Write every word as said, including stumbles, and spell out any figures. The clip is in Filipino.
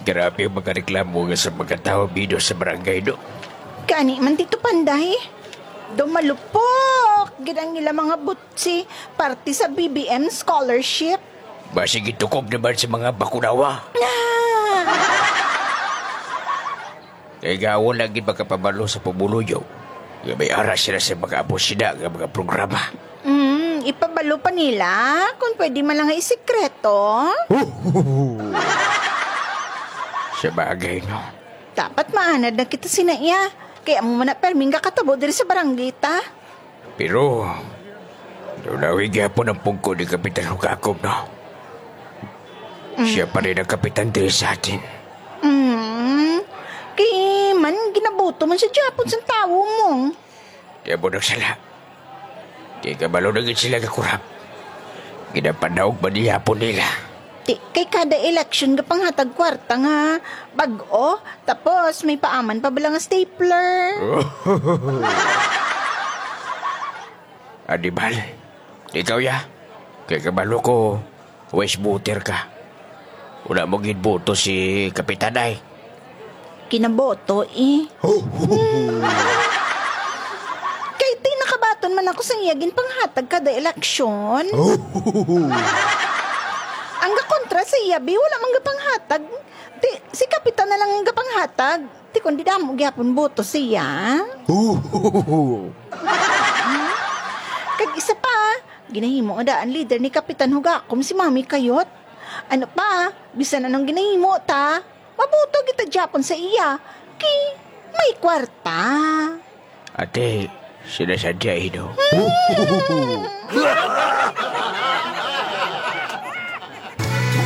Grabe ang mga reklamo nga sa mga tao bido sa barangay, no? Kani man Tito Panday. Dumalupok. Ginang nila mga butsi. Parte sa B B M scholarship. Basig itukob naman sa mga bakunawa. Ah! Kaya gawon lagi magkapabalo sa pumuluyo. Nga may aras sila sa mga abosida ng mga programa. Hmm, ipabalo pa nila kung pwede man lang isikreto. Sa bagay, no? Dapat maanad na kita sinaiya. Kaya mo man na perming kakatabo diri sa barangay ta. Pero, nunawig yapon ang pungko ni Kapitan Hugakob, no? Siya pa rin ang kapitan diri sa atin. Hmm, kaya man ginabuto man sa Japon sa tawo mo. Kaya mo nagsala. Kaya kabalo na gid sila kakurap. Ginapanaog ba niya po nila? Di, kay kada election ka panghatag kwarta nga bag-o, tapos may paaman pa bala nga stapler. Adibal, ikaw ya. Kaya kabalo ko, wise voter ka. Wala mo ginboto si Kapitan ay. Kinaboto eh. Hmm. Kay di nakabaton man ako sa iyagin panghatag kada eleksyon. Ang gakontra sa iyabi, wala mang gapanghatag. Di, si Kapitan na lang ang gapanghatag. Di kundi damo gyapon boto siya. Kag isa pa, ginahimo nga daan leader ni Kapitan Hugakom si Mami Kayot. Ano pa, bisan anong ginahimo ta, mabuto kita Japon sa iya. Kay may kwarta. Ate, sinasadya ino.